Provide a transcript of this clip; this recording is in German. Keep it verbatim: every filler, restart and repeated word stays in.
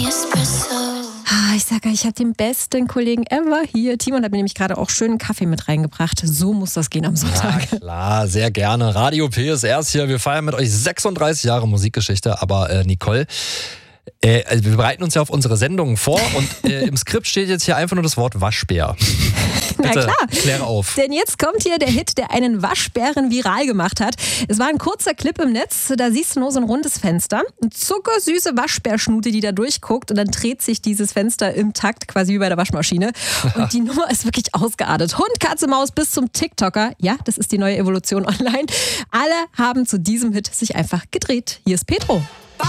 Ah, ich sage, ich habe den besten Kollegen ever hier. Timon hat mir nämlich gerade auch schönen Kaffee mit reingebracht. So muss das gehen am Sonntag. Ja, klar, sehr gerne. Radio P S R ist hier. Wir feiern mit euch sechsunddreißig Jahre Musikgeschichte. Aber äh, Nicole, äh, also wir bereiten uns ja auf unsere Sendungen vor und äh, im Skript steht jetzt hier einfach nur das Wort Waschbär. Na Bitte, klar, kläre auf. Denn jetzt kommt hier der Hit, der einen Waschbären viral gemacht hat. Es war ein kurzer Clip im Netz, da siehst du nur so ein rundes Fenster, eine zuckersüße Waschbärschnute, die da durchguckt und dann dreht sich dieses Fenster im Takt, quasi wie bei der Waschmaschine. Und die Nummer ist wirklich ausgeartet. Hund, Katze, Maus bis zum TikToker. Ja, das ist die neue Evolution online. Alle haben zu diesem Hit sich einfach gedreht. Hier ist Petro.